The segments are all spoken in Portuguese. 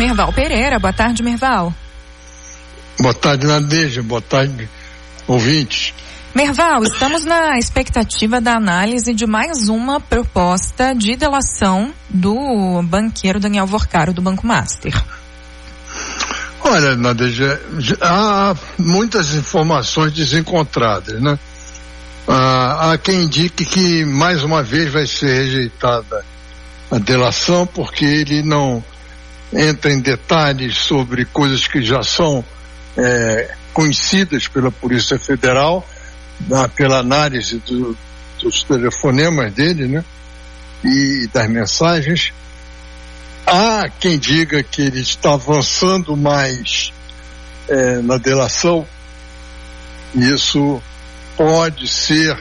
Merval Pereira. Boa tarde, Merval. Boa tarde, Nadeja. Boa tarde, ouvintes. Merval, estamos na expectativa da análise de mais uma proposta de delação do banqueiro Daniel Vorcaro, do Banco Master. Olha, Nadeja, há muitas informações desencontradas, né? Há quem indique que mais uma vez vai ser rejeitada a delação porque ele não entra em detalhes sobre coisas que já são conhecidas pela Polícia Federal, pela análise dos telefonemas dele, né? E das mensagens. Há quem diga que ele está avançando mais na delação. Isso pode ser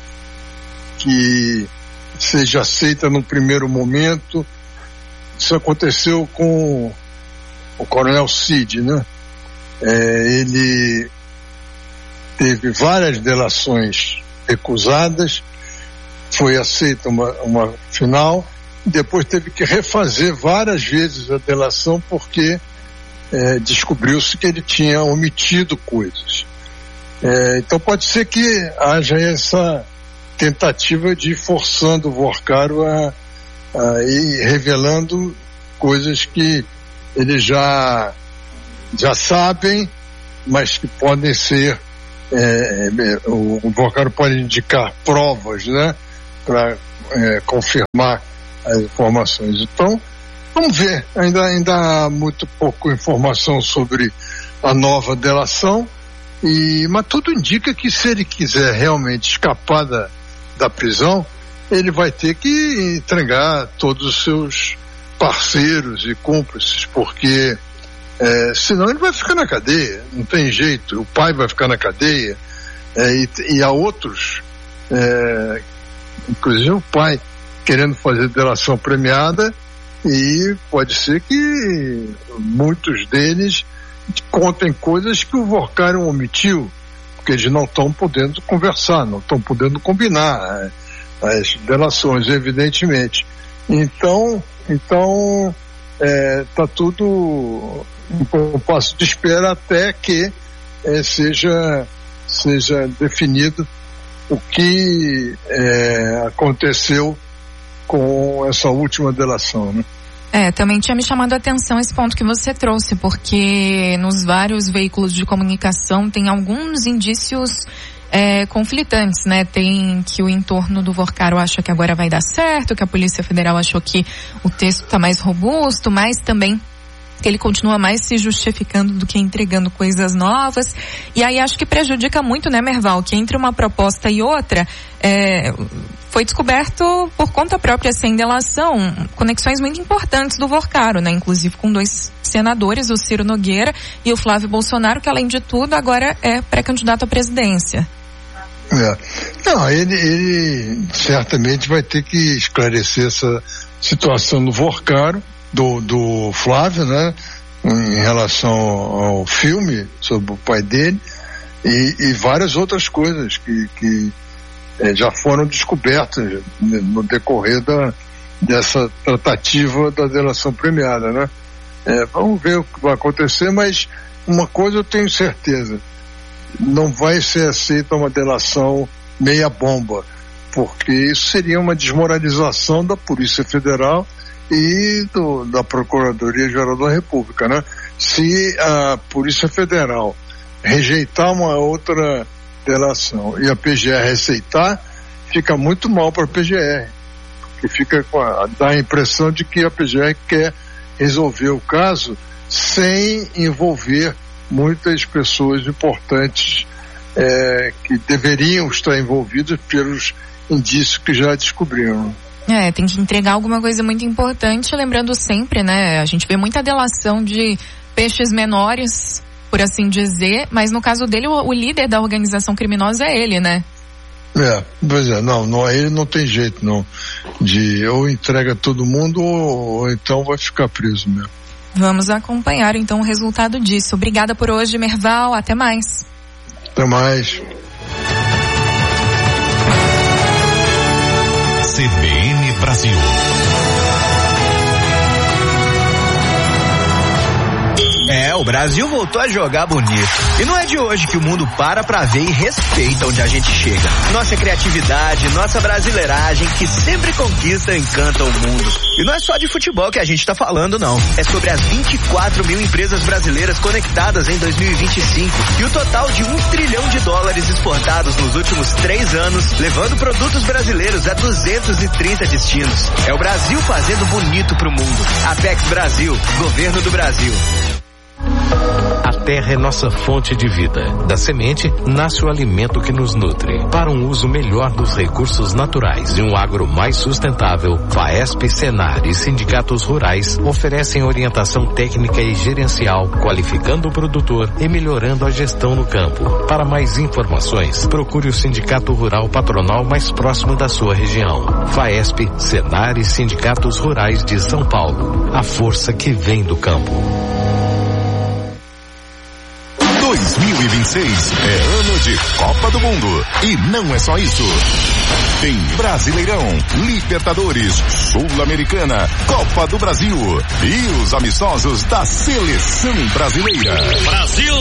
que seja aceita num primeiro momento. Isso aconteceu com o Coronel Cid, né? Ele teve várias delações recusadas, foi aceita uma final, depois teve que refazer várias vezes a delação porque descobriu-se que ele tinha omitido coisas. Então pode ser que haja essa tentativa de ir forçando o Vorcaro a ir revelando coisas que eles já sabem, mas que podem ser, o Vorcaro pode indicar provas, né, para confirmar as informações. Então, vamos ver, ainda há muito pouco informação sobre a nova delação, mas tudo indica que se ele quiser realmente escapar da prisão, ele vai ter que entregar todos os seus parceiros e cúmplices, porque senão ele vai ficar na cadeia, não tem jeito, o pai vai ficar na cadeia, e há outros, inclusive o pai querendo fazer delação premiada, e pode ser que muitos deles contem coisas que o Vorcaro omitiu, porque eles não estão podendo conversar, não estão podendo combinar as delações, evidentemente. Então está tudo em compasso de espera até que seja definido o que aconteceu com essa última delação, né? Também tinha me chamado a atenção esse ponto que você trouxe, porque nos vários veículos de comunicação tem alguns indícios conflitantes, né? Tem que o entorno do Vorcaro acha que agora vai dar certo, que a Polícia Federal achou que o texto está mais robusto, mas também que ele continua mais se justificando do que entregando coisas novas. E aí acho que prejudica muito, né, Merval, que entre uma proposta e outra foi descoberto por conta própria, sem delação, conexões muito importantes do Vorcaro, né? Inclusive com 2 senadores, o Ciro Nogueira e o Flávio Bolsonaro, que além de tudo agora é pré-candidato à presidência. Não, ele certamente vai ter que esclarecer essa situação do Vorcaro, do Flávio, né? Em relação ao filme sobre o pai dele e várias outras coisas que já foram descobertas no decorrer dessa tratativa da delação premiada, né? Vamos ver o que vai acontecer, mas uma coisa eu tenho certeza: não vai ser aceita uma delação meia bomba, porque isso seria uma desmoralização da Polícia Federal e da Procuradoria-Geral da República, né? Se a Polícia Federal rejeitar uma outra delação e a PGR aceitar, fica muito mal para a PGR, porque dá a impressão de que a PGR quer resolver o caso sem envolver muitas pessoas importantes que deveriam estar envolvidas pelos indícios que já descobriram. Tem que entregar alguma coisa muito importante, lembrando sempre, né, a gente vê muita delação de peixes menores, por assim dizer, mas no caso dele, o líder da organização criminosa é ele, né? Pois é, não, ele não tem jeito, não, de ou entrega todo mundo ou então vai ficar preso mesmo. Vamos acompanhar então o resultado disso. Obrigada por hoje, Merval, até mais. Até mais. CBN Brasil. o Brasil voltou a jogar bonito. E não é de hoje que o mundo para pra ver e respeita onde a gente chega. Nossa criatividade, nossa brasileiragem, que sempre conquista e encanta o mundo. E não é só de futebol que a gente tá falando, não. É sobre as 24 mil empresas brasileiras conectadas em 2025 e o total de $1 trilhão exportados nos últimos 3 anos, levando produtos brasileiros a 230 destinos. É o Brasil fazendo bonito pro mundo. Apex Brasil, Governo do Brasil. A terra é nossa fonte de vida. Da semente nasce o alimento que nos nutre. Para um uso melhor dos recursos naturais e um agro mais sustentável, FAESP, Senar e sindicatos rurais oferecem orientação técnica e gerencial, qualificando o produtor e melhorando a gestão no campo. Para mais informações, procure o Sindicato Rural Patronal mais próximo da sua região. FAESP, Senar e sindicatos rurais de São Paulo. A força que vem do campo. 2026 é ano de Copa do Mundo. E não é só isso. Tem Brasileirão, Libertadores, Sul-Americana, Copa do Brasil e os amistosos da Seleção Brasileira. Brasil!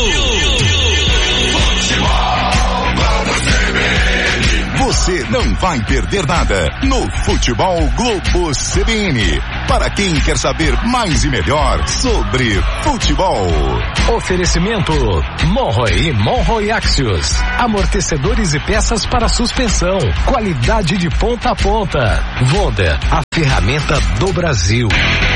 Você não vai perder nada no Futebol Globo CBN. Para quem quer saber mais e melhor sobre futebol. Oferecimento Monroe e Monroe Axios. Amortecedores e peças para suspensão. Qualidade de ponta a ponta. Vonda, a ferramenta do Brasil.